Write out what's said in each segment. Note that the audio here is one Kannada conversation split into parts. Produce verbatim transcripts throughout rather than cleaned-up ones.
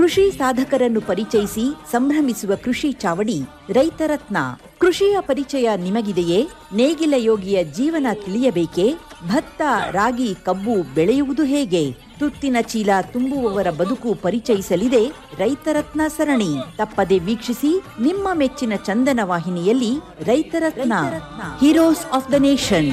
ಕೃಷಿ ಸಾಧಕರನ್ನು ಪರಿಚಯಿಸಿ ಸಂಭ್ರಮಿಸುವ ಕೃಷಿ ಚಾವಡಿ ರೈತರತ್ನ. ಕೃಷಿಯ ಪರಿಚಯ ನಿಮಗಿದೆಯೇ? ನೇಗಿಲ ಯೋಗಿಯ ಜೀವನ ತಿಳಿಯಬೇಕೇ? ಭತ್ತ, ರಾಗಿ, ಕಬ್ಬು ಬೆಳೆಯುವುದು ಹೇಗೆ? ತುತ್ತಿನ ಚೀಲ ತುಂಬುವವರ ಬದುಕು ಪರಿಚಯಿಸಲಿದೆ ರೈತರತ್ನ ಸರಣಿ. ತಪ್ಪದೆ ವೀಕ್ಷಿಸಿ ನಿಮ್ಮ ಮೆಚ್ಚಿನ ಚಂದನ ವಾಹಿನಿಯಲ್ಲಿ. ರೈತರತ್ನ, ಹೀರೋಸ್ ಆಫ್ ದ ನೇಷನ್.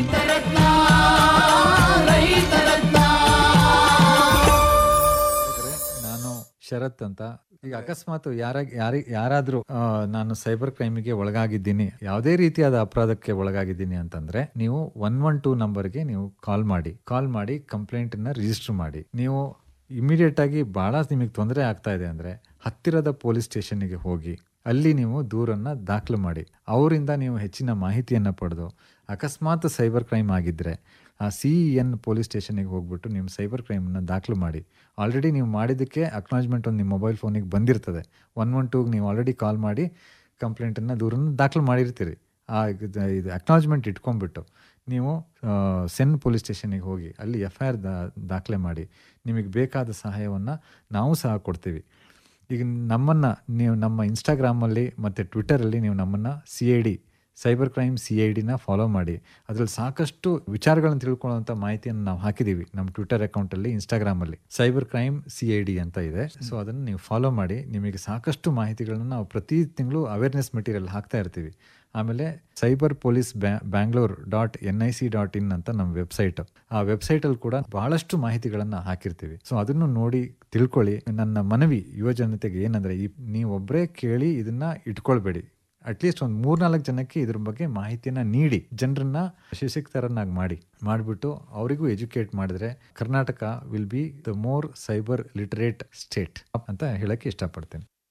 ನಾನು ಶರತ್ ಅಂತ. ಈಗ ಅಕಸ್ಮಾತ್ ಯಾರ ಯಾರಿ ಯಾರಾದ್ರೂ ನಾನು ಸೈಬರ್ ಕ್ರೈಮಿಗೆ ಒಳಗಾಗಿದ್ದೀನಿ, ಯಾವುದೇ ರೀತಿಯಾದ ಅಪರಾಧಕ್ಕೆ ಒಳಗಾಗಿದ್ದೀನಿ ಅಂತಂದ್ರೆ ನೀವು ಒನ್ ಒನ್ ಟೂ ನಂಬರ್ಗೆ ನೀವು ಕಾಲ್ ಮಾಡಿ ಕಾಲ್ ಮಾಡಿ ಕಂಪ್ಲೇಂಟ್ ನ ರಿಜಿಸ್ಟರ್ ಮಾಡಿ. ನೀವು ಇಮಿಡಿಯೇಟ್ ಆಗಿ ಬಹಳ ನಿಮಗೆ ತೊಂದರೆ ಆಗ್ತಾ ಇದೆ ಅಂದ್ರೆ ಹತ್ತಿರದ ಪೊಲೀಸ್ ಸ್ಟೇಷನ್ಗೆ ಹೋಗಿ ಅಲ್ಲಿ ನೀವು ದೂರನ್ನ ದಾಖಲು ಮಾಡಿ. ಅವರಿಂದ ನೀವು ಹೆಚ್ಚಿನ ಮಾಹಿತಿಯನ್ನ ಪಡೆದು, ಅಕಸ್ಮಾತ್ ಸೈಬರ್ ಕ್ರೈಮ್ ಆಗಿದ್ರೆ ಆ ಸಿ ಎನ್ ಪೊಲೀಸ್ ಸ್ಟೇಷನ್ಗೆ ಹೋಗ್ಬಿಟ್ಟು ನೀವು ಸೈಬರ್ ಕ್ರೈಮನ್ನು ದಾಖಲು ಮಾಡಿ. ಆಲ್ರೆಡಿ ನೀವು ಮಾಡಿದ್ದಕ್ಕೆ ಅಕ್ನಾಲಜ್ಮೆಂಟ್ ಒಂದು ನಿಮ್ಮ ಮೊಬೈಲ್ ಫೋನಿಗೆ ಬಂದಿರ್ತದೆ. ಒನ್ ಒನ್ ಟೂಗೆ ನೀವು ಆಲ್ರೆಡಿ ಕಾಲ್ ಮಾಡಿ ಕಂಪ್ಲೇಂಟನ್ನು ದೂರನ್ನು ದಾಖಲು ಮಾಡಿರ್ತೀರಿ. ಆ ಇದು ಅಕ್ನಾಲಜ್ಮೆಂಟ್ ಇಟ್ಕೊಂಡ್ಬಿಟ್ಟು ನೀವು ಸೆನ್ ಪೊಲೀಸ್ ಸ್ಟೇಷನ್ಗೆ ಹೋಗಿ ಅಲ್ಲಿ ಎಫ್ ಐ ಆರ್ ದಾಖಲೆ ಮಾಡಿ. ನಿಮಗೆ ಬೇಕಾದ ಸಹಾಯವನ್ನು ನಾವು ಸಹ ಕೊಡ್ತೀವಿ. ಈಗ ನಮ್ಮನ್ನು ನೀವು ನಮ್ಮ ಇನ್ಸ್ಟಾಗ್ರಾಮಲ್ಲಿ ಮತ್ತು ಟ್ವಿಟರಲ್ಲಿ ನೀವು ನಮ್ಮನ್ನು C I D cyber crime C I ಡಿನ follow ಮಾಡಿ. ಅದರಲ್ಲಿ ಸಾಕಷ್ಟು ವಿಚಾರಗಳನ್ನು ತಿಳ್ಕೊಳ್ಳೋಂಥ ಮಾಹಿತಿಯನ್ನು ನಾವು ಹಾಕಿದ್ದೀವಿ ನಮ್ಮ ಟ್ವಿಟರ್ ಅಕೌಂಟಲ್ಲಿ, ಇನ್ಸ್ಟಾಗ್ರಾಮಲ್ಲಿ. Cyber crime C I D ಅಂತ ಇದೆ. ಸೊ ಅದನ್ನು ನೀವು ಫಾಲೋ ಮಾಡಿ. ನಿಮಗೆ ಸಾಕಷ್ಟು ಮಾಹಿತಿಗಳನ್ನು ನಾವು ಪ್ರತಿ ತಿಂಗಳು ಅವೇರ್ನೆಸ್ ಮೆಟೀರಿಯಲ್ ಹಾಕ್ತಾ ಇರ್ತೀವಿ. ಆಮೇಲೆ cyber police Bangalore dot N I C dot in ಅಂತ ನಮ್ಮ ವೆಬ್ಸೈಟ್. ಆ ವೆಬ್ಸೈಟಲ್ಲಿ ಕೂಡ ಬಹಳಷ್ಟು ಮಾಹಿತಿಗಳನ್ನು ಹಾಕಿರ್ತೀವಿ. ಸೊ ಅದನ್ನು ನೋಡಿ ತಿಳ್ಕೊಳ್ಳಿ. ನನ್ನ ಮನವಿ ಯುವ ಜನತೆಗೆ ಏನಂದರೆ, ಈ ನೀವೊಬ್ಬರೇ ಕೇಳಿ ಇದನ್ನ ಇಟ್ಕೊಳ್ಬೇಡಿ. ಅಟ್ಲೀಸ್ಟ್ ಒಂದು ಮೂರ್ನಾಲ್ಕು ಜನಕ್ಕೆ ಇದ್ರ ಬಗ್ಗೆ ಮಾಹಿತಿಯನ್ನ ನೀಡಿ ಜನರನ್ನ ಶಿಕ್ಷಿತರನ್ನಾಗಿ ಮಾಡಿ ಮಾಡಿಬಿಟ್ಟು ಅವರಿಗೂ ಎಜುಕೇಟ್ ಮಾಡಿದ್ರೆ Karnataka will be the more cyber literate state ಅಂತ ಹೇಳಕ್ಕೆ ಇಷ್ಟಪಡ್ತೇನೆ.